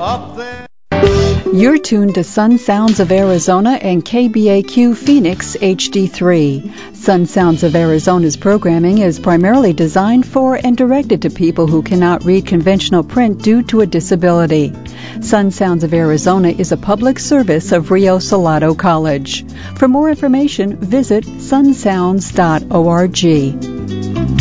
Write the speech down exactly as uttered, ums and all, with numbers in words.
up there. You're tuned to Sun Sounds of Arizona and K B A Q Phoenix H D three. Sun Sounds of Arizona's programming is primarily designed for and directed to people who cannot read conventional print due to a disability. Sun Sounds of Arizona is a public service of Rio Salado College. For more information, visit sun sounds dot org.